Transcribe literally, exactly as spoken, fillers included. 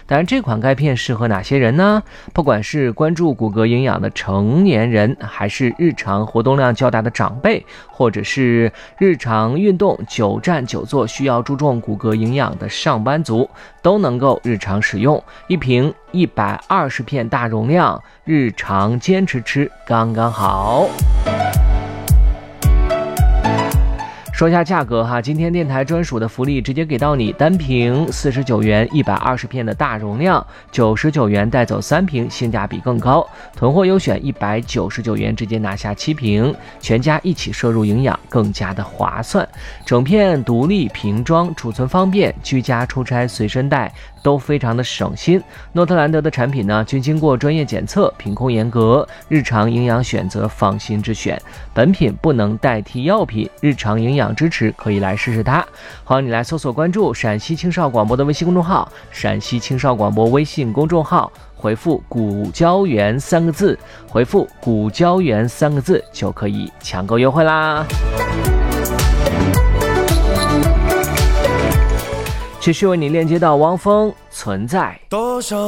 当然，这款钙片适合哪些人呢？不管是关注骨骼营养的成年人，还是日常活动量较大的长辈，或者是日常运动久站久坐需要注重骨骼营养的上班族，都能够日常使用。一瓶一百二十片大容量，日常坚持吃刚刚好。说一下价格哈，今天电台专属的福利直接给到你，单瓶四十九元，一百二十片的大容量，九十九元带走三瓶，性价比更高。囤货优选一百九十九元直接拿下七瓶，全家一起摄入营养，更加的划算。整片独立瓶装，储存方便，居家出差随身带都非常的省心。诺特兰德的产品呢，均经过专业检测，品控严格，日常营养选择放心之选。本品不能代替药品，日常营养支持可以来试试它。欢迎你来搜索关注陕西青少广播的微信公众号，陕西青少广播微信公众号，回复骨胶原三个字，回复骨胶原三个字就可以抢购优惠啦。继续为你链接到汪峰存在。多少